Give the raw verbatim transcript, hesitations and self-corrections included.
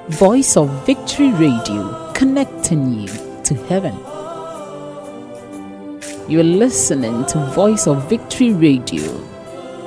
Voice of Victory Radio, connecting you to heaven. You're listening to Voice of Victory Radio,